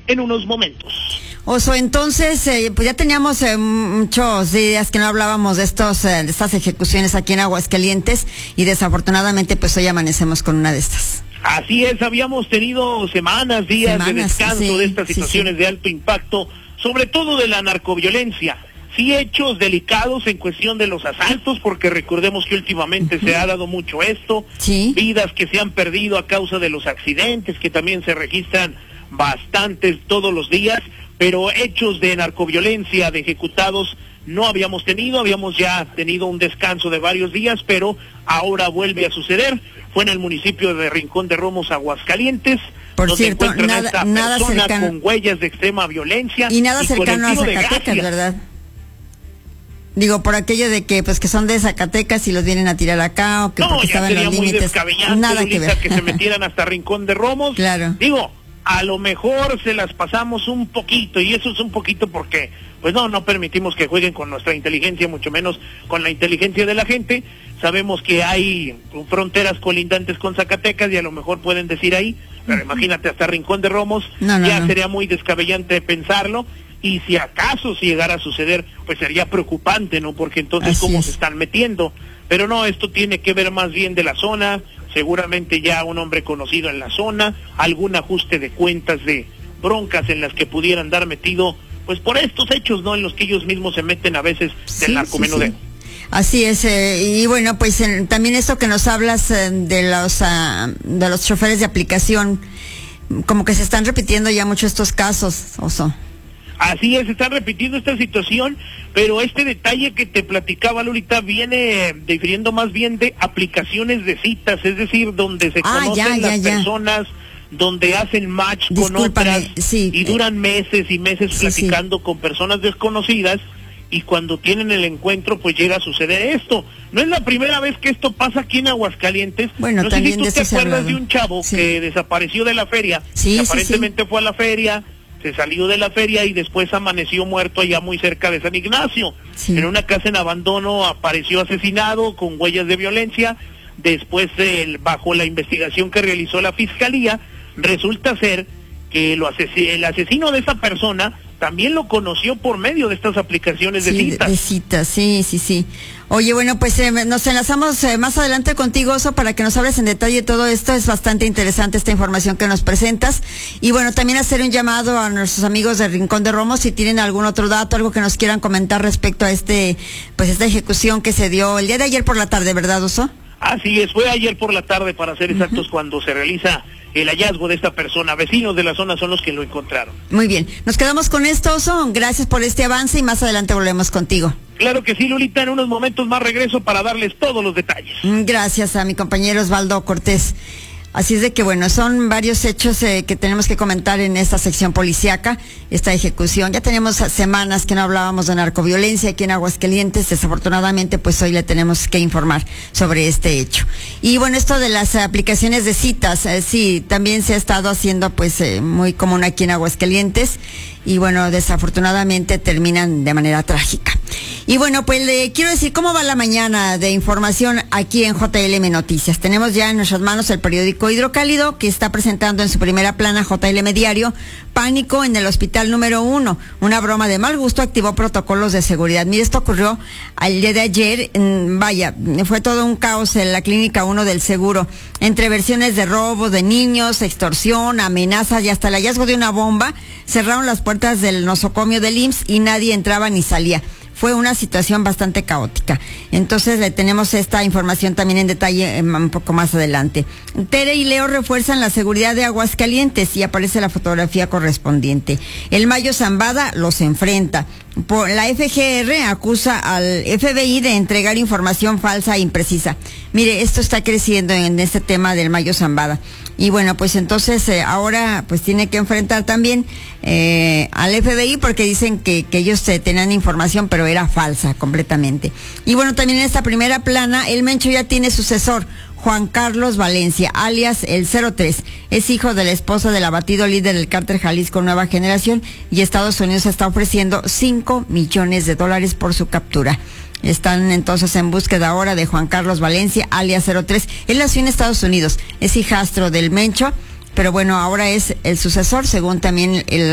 en unos momentos. Oso, entonces, pues ya teníamos muchos días que no hablábamos de estas ejecuciones aquí en Aguascalientes y desafortunadamente pues hoy amanecemos con una de estas. Así es, habíamos tenido días de descanso de estas situaciones de alto impacto, sobre todo de la narcoviolencia. Sí, hechos delicados en cuestión de los asaltos, porque recordemos que últimamente se ha dado mucho esto, vidas que se han perdido a causa de los accidentes, que también se registran bastantes todos los días, pero hechos de narcoviolencia, de ejecutados, no habíamos ya tenido un descanso de varios días, pero ahora vuelve a suceder. Fue en el municipio de Rincón de Romos, Aguascalientes. Por cierto, nada cercano, con huellas de extrema violencia. Y nada cercano a Zacatecas, ¿verdad? Digo, por aquello de que pues que son de Zacatecas y los vienen a tirar acá, o que porque estaban en los límites. Nada que ver. Que se metieran hasta Rincón de Romos. Claro. Digo, a lo mejor se las pasamos un poquito, y eso es un poquito porque pues no permitimos que jueguen con nuestra inteligencia, mucho menos con la inteligencia de la gente. Sabemos que hay fronteras colindantes con Zacatecas y a lo mejor pueden decir ahí, pero imagínate hasta Rincón de Romos, sería muy descabellante pensarlo, y si acaso si llegara a suceder, pues sería preocupante, ¿no? Porque entonces cómo se están metiendo, pero no, esto tiene que ver más bien de la zona, seguramente ya un hombre conocido en la zona, algún ajuste de cuentas de broncas en las que pudieran dar metido, pues por estos hechos, ¿no? En los que ellos mismos se meten a veces del narcomenudeo. Sí. Así es, y bueno, pues también esto que nos hablas de los choferes de aplicación, como que se están repitiendo ya mucho estos casos, Oso. Así es, se está repitiendo esta situación, pero este detalle que te platicaba, Lolita, viene difiriendo más bien de aplicaciones de citas, es decir, donde se conocen las personas, donde hacen match con otras, y duran meses y meses platicando con personas desconocidas, y cuando tienen el encuentro, pues llega a suceder esto. No es la primera vez que esto pasa aquí en Aguascalientes. Bueno, no sé si tú te acuerdas de un chavo que desapareció de la feria, que aparentemente fue a la feria, se salió de la feria y después amaneció muerto allá muy cerca de San Ignacio. En una casa en abandono apareció asesinado con huellas de violencia. Después, bajo la investigación que realizó la fiscalía, resulta ser que el asesino de esa persona también lo conoció por medio de estas aplicaciones de citas. De citas, sí. Oye, bueno, pues nos enlazamos más adelante contigo, Oso, para que nos hables en detalle todo esto. Es bastante interesante esta información que nos presentas. Y bueno, también hacer un llamado a nuestros amigos de Rincón de Romos, si tienen algún otro dato, algo que nos quieran comentar respecto a esta ejecución que se dio el día de ayer por la tarde, ¿verdad, Oso? Así es, fue ayer por la tarde, para ser exactos, cuando se realiza el hallazgo de esta persona. Vecinos de la zona son los que lo encontraron. Muy bien, nos quedamos con esto, Oso. Gracias por este avance y más adelante volvemos contigo. Claro que sí, Lolita, en unos momentos más regreso para darles todos los detalles. Gracias a mi compañero Osvaldo Cortés. Así es de que bueno, son varios hechos que tenemos que comentar en esta sección policíaca, esta ejecución. Ya tenemos semanas que no hablábamos de narcoviolencia aquí en Aguascalientes. Desafortunadamente, pues hoy le tenemos que informar sobre este hecho. Y bueno, esto de las aplicaciones de citas, sí, también se ha estado haciendo pues muy común aquí en Aguascalientes. Y bueno, desafortunadamente terminan de manera trágica. Y bueno, pues le quiero decir cómo va la mañana de información aquí en JLM Noticias. Tenemos ya en nuestras manos el periódico Hidrocálido, que está presentando en su primera plana JLM Diario: pánico en el hospital número 1. Una broma de mal gusto activó protocolos de seguridad. Mire, esto ocurrió el día de ayer. Fue todo un caos en la clínica 1 del Seguro. Entre versiones de robo de niños, extorsión, amenazas y hasta el hallazgo de una bomba, cerraron las puertas del nosocomio del IMSS y nadie entraba ni salía. Fue una situación bastante caótica. Entonces le tenemos esta información también en detalle un poco más adelante. Tere y Leo refuerzan la seguridad de Aguascalientes y aparece la fotografía correspondiente. El Mayo Zambada los enfrenta. La FGR acusa al FBI de entregar información falsa e imprecisa. Mire, esto está creciendo en este tema del Mayo Zambada. Y bueno, pues entonces ahora pues tiene que enfrentar también al FBI, porque dicen que ellos tenían información, pero era falsa completamente. Y bueno, también en esta primera plana, el Mencho ya tiene sucesor. Juan Carlos Valencia, alias el 03, es hijo de la esposa del abatido líder del cártel Jalisco Nueva Generación, y Estados Unidos está ofreciendo $5 millones por su captura. Están entonces en búsqueda ahora de Juan Carlos Valencia, alias 03. Él nació en Estados Unidos, es hijastro del Mencho, pero bueno, ahora es el sucesor, según también el